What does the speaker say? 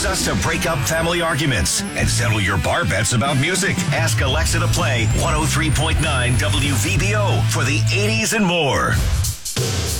Use us to break up family arguments and settle your bar bets about music. Ask Alexa to play 103.9 WVBO for the 80s and more.